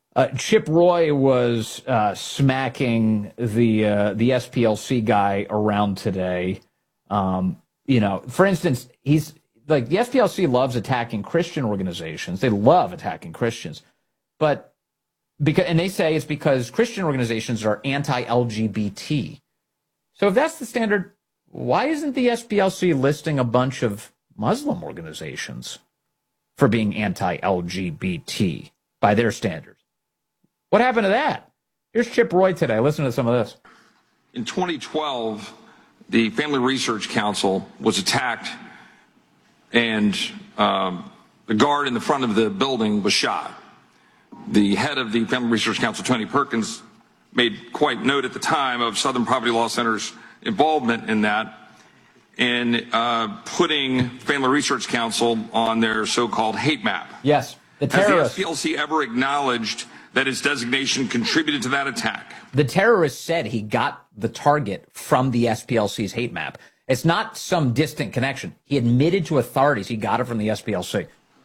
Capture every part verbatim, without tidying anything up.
Uh, Chip Roy was uh, smacking the uh, the S P L C guy around today. Um, you know, for instance, he's like the S P L C loves attacking Christian organizations. They love attacking Christians, but because and they say it's because Christian organizations are anti-L G B T. So if that's the standard, why isn't the S P L C listing a bunch of Muslim organizations for being anti-L G B T by their standards? What happened to that? Here's Chip Roy today. Listen to some of this. In twenty twelve, the Family Research Council was attacked, and um, the guard in the front of the building was shot. The head of the Family Research Council, Tony Perkins, made quite note at the time of Southern Poverty Law Center's involvement in that, in uh, putting Family Research Council on their so-called hate map. Yes, the terrorists. Has the S P L C ever acknowledged that its designation contributed to that attack? The terrorist said he got the target from the S P L C's hate map. It's not some distant connection. He admitted to authorities he got it from the S P L C.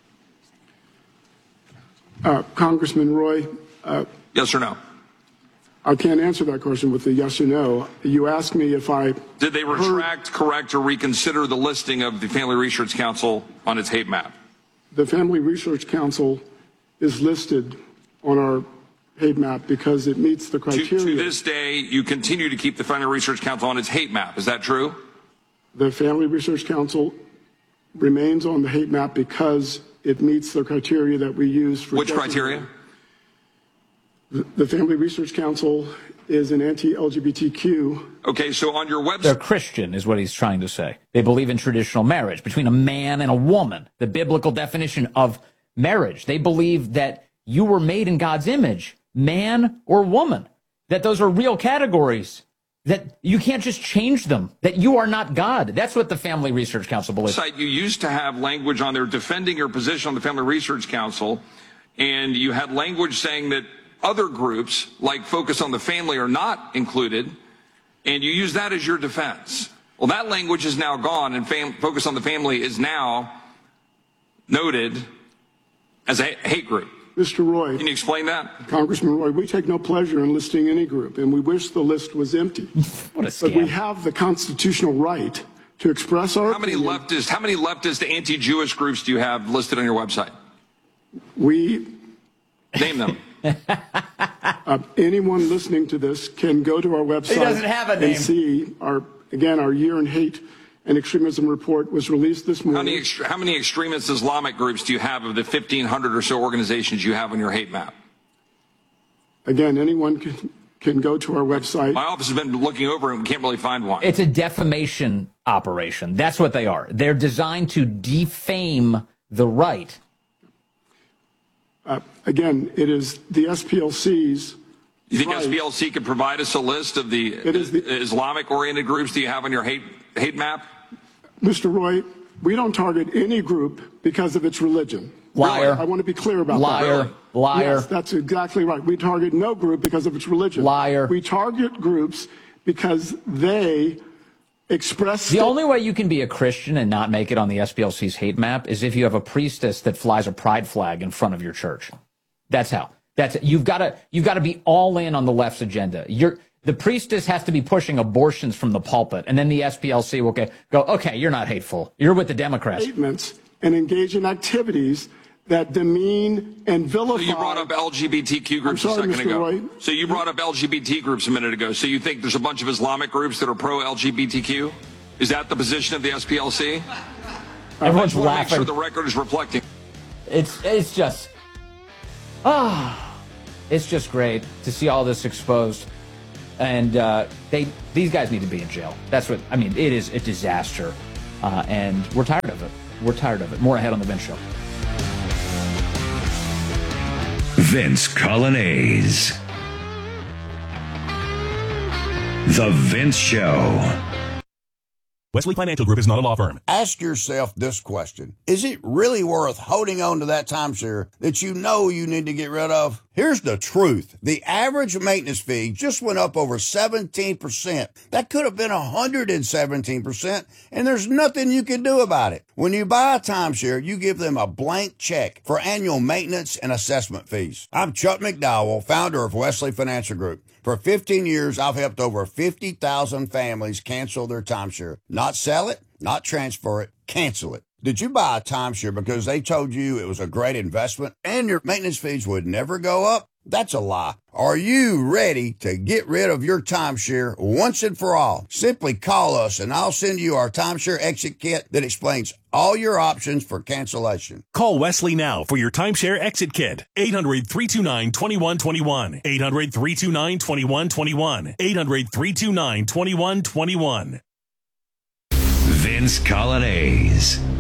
Uh, Congressman Roy. Uh, yes or no? I can't answer that question with a yes or no. You asked me if I... Did they retract, heard, correct, or reconsider the listing of the Family Research Council on its hate map? The Family Research Council is listed on our hate map because it meets the criteria. To, to this day, you continue to keep the Family Research Council on its hate map. Is that true? The Family Research Council remains on the hate map because it meets the criteria that we use for... Which criteria? The, the Family Research Council is an anti-L G B T Q. Okay, so on your website... They're Christian, is what he's trying to say. They believe in traditional marriage between a man and a woman, the biblical definition of marriage. They believe that you were made in God's image, man or woman, that those are real categories, that you can't just change them, that you are not God. That's what the Family Research Council believes. You used to have language on there defending your position on the Family Research Council, and you had language saying that other groups, like Focus on the Family, are not included, and you use that as your defense. Well, that language is now gone, and fam- Focus on the Family is now noted as a hate group. Mister Roy. Can you explain that? Congressman Roy, we take no pleasure in listing any group, and we wish the list was empty. What a scam. But we have the constitutional right to express our How many opinion. leftist, how many leftist anti-Jewish groups do you have listed on your website? We... Name them. uh, anyone listening to this can go to our website He doesn't have a name. and see our, again, our year in hate and extremism report was released this morning. How many, ext- how many extremist Islamic groups do you have of the fifteen hundred or so organizations you have on your hate map? Again, anyone can, can go to our website. My office has been looking over and we can't really find one. It's a defamation operation. That's what they are. They're designed to defame the right. Uh, again, it is the S P L C's. You think right. S P L C could provide us a list of the, the Islamic-oriented groups do you have on your hate hate map? Mister Roy, we don't target any group because of its religion. Liar. I want to be clear about Liar. that. Liar. Liar. Yes, that's exactly right. We target no group because of its religion. Liar. We target groups because they express... The only way you can be a Christian and not make it on the S P L C's hate map is if you have a priestess that flies a pride flag in front of your church. That's how. That's it. You've got to you've got to be all in on the left's agenda. You're the priestess has to be pushing abortions from the pulpit, and then the S P L C will go, go okay, you're not hateful. You're with the Democrats. Statements and engage in activities that demean and vilify... So you brought up L G B T Q groups I'm sorry, a second Mister ago. Roy. So you brought up L G B T groups a minute ago. So you think there's a bunch of Islamic groups that are pro-L G B T Q? Is that the position of the S P L C? Everyone's I want to laughing. make sure the record is reflecting. It's it's just ah, it's just great to see all this exposed, and uh, they these guys need to be in jail. That's what I mean. It is a disaster, uh, and we're tired of it. We're tired of it. More ahead on the Vince Show. Vince Coglianese. The Vince Show. Wesley Financial Group is not a law firm. Ask yourself this question. Is it really worth holding on to that timeshare that you know you need to get rid of? Here's the truth. The average maintenance fee just went up over seventeen percent. That could have been one hundred seventeen percent, and there's nothing you can do about it. When you buy a timeshare, you give them a blank check for annual maintenance and assessment fees. I'm Chuck McDowell, founder of Wesley Financial Group. For fifteen years, I've helped over fifty thousand families cancel their timeshare. Not sell it, not transfer it, cancel it. Did you buy a timeshare because they told you it was a great investment and your maintenance fees would never go up? That's a lie. Are you ready to get rid of your timeshare once and for all? Simply call us and I'll send you our timeshare exit kit that explains all your options for cancellation. Call Wesley now for your timeshare exit kit. eight hundred, three two nine, two one two one. eight hundred, three two nine, two one two one. eight hundred, three two nine, two one two one. Vince Colonnese.